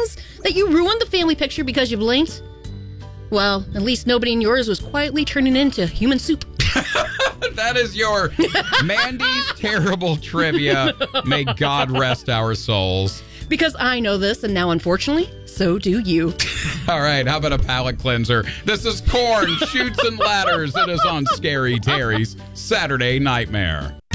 is that you ruined the family picture because you blinked? Well, at least nobody in yours was quietly turning into human soup. That is your Mandy's Terrible Trivia. May God rest our souls. Because I know this, and now, unfortunately, so do you. All right, how about a palate cleanser? This is Korn, Shoots and Ladders. It is on Scary Terry's Saturday Nightmare.